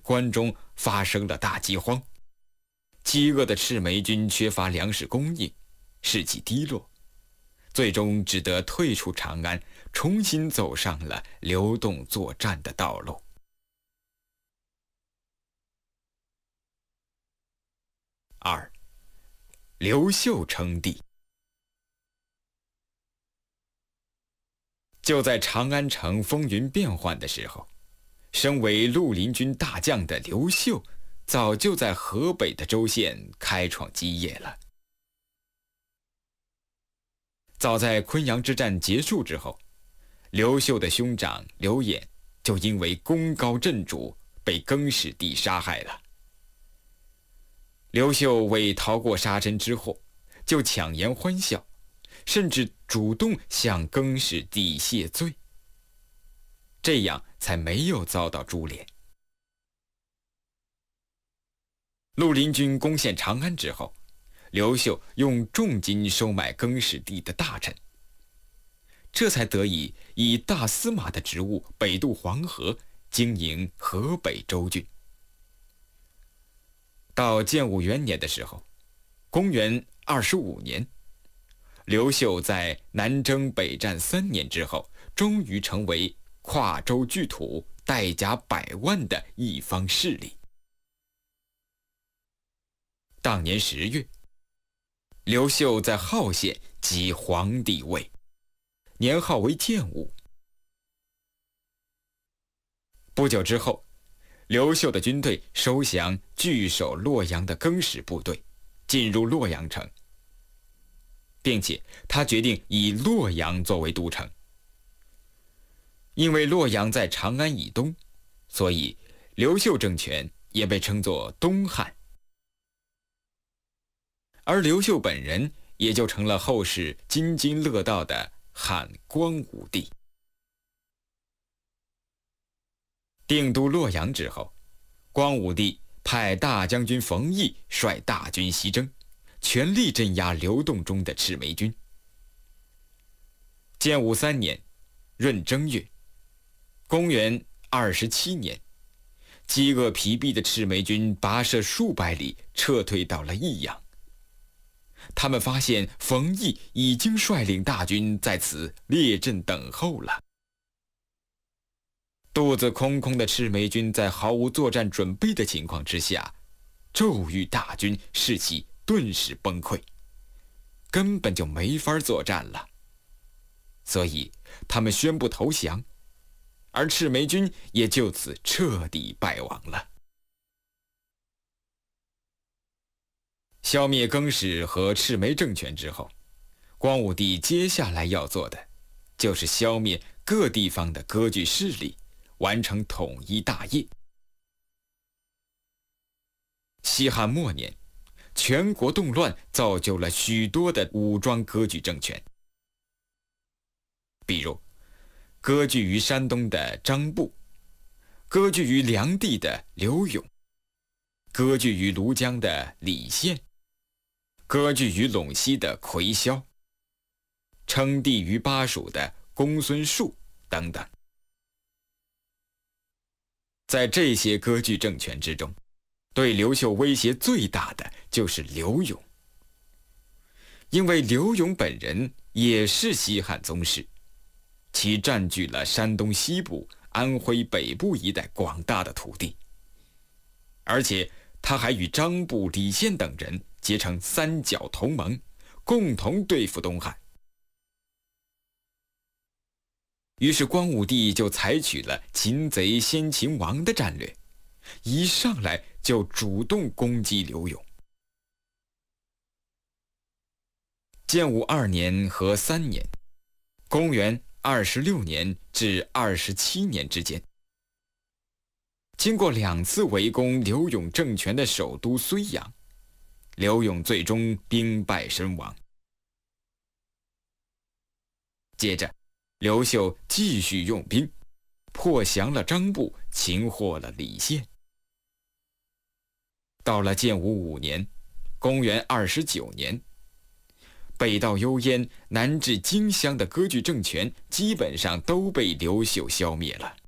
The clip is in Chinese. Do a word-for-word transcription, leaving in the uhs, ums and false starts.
关中发生了大饥荒，饥饿的赤眉军缺乏粮食供应，士气低落，最终只得退出长安，重新走上了流动作战的道路。二，刘秀称帝。就在长安城风云变幻的时候，身为绿林军大将的刘秀，早就在河北的州县开创基业了。早在昆阳之战结束之后，刘秀的兄长刘演就因为功高震主，被更始帝杀害了。刘秀为逃过杀身之祸，就强颜欢笑，甚至主动向更始帝谢罪，这样才没有遭到株连。绿林军攻陷长安之后，刘秀用重金收买更始帝的大臣，这才得以以大司马的职务北渡黄河，经营河北州郡。到建武元年的时候，公元二十五年，刘秀在南征北战三年之后，终于成为跨州巨土、带甲百万的一方势力。当年十月，刘秀在鄗县即皇帝位，年号为建武。不久之后，刘秀的军队收降据守洛阳的更始部队，进入洛阳城，并且他决定以洛阳作为都城。因为洛阳在长安以东，所以刘秀政权也被称作东汉，而刘秀本人也就成了后世津津乐道的汉光武帝。定都洛阳之后，光武帝派大将军冯异率大军西征，全力镇压流动中的赤眉军。建武三年闰正月，公元二十七年，饥饿疲惫的赤眉军跋涉数百里，撤退到了益阳。他们发现冯异已经率领大军在此列阵等候了。肚子空空的赤眉军在毫无作战准备的情况之下，骤遇大军，士气顿时崩溃，根本就没法作战了。所以他们宣布投降，而赤眉军也就此彻底败亡了。消灭更始和赤眉政权之后，光武帝接下来要做的就是消灭各地方的割据势力，完成统一大业。西汉末年，全国动乱造就了许多的武装割据政权，比如割据于山东的张布，割据于梁地的刘永，割据于庐江的李宪，割据于陇西的魁霄，称帝于巴蜀的公孙述等等。在这些割据政权之中，对刘秀威胁最大的就是刘永，因为刘永本人也是西汉宗室，其占据了山东西部、安徽北部一带广大的土地，而且他还与张布、李宪等人结成三角同盟，共同对付东汉。于是光武帝就采取了擒贼先擒王的战略，一上来就主动攻击刘永。建武二年和三年，公元二十六年至二十七年之间，经过两次围攻刘永政权的首都睢阳，刘永最终兵败身亡。接着刘秀继续用兵，破降了张布，擒获了李宪。到了建武五年，公元二十九年，北到幽燕，南至荆襄的割据政权基本上都被刘秀消灭了。